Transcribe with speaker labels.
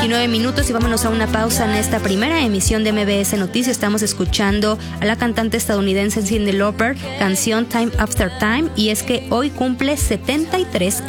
Speaker 1: 29 minutos y vámonos a una pausa en esta primera emisión de MBS Noticias. Estamos escuchando a la cantante estadounidense Cyndi Lauper, canción Time After Time, y es que hoy cumple 73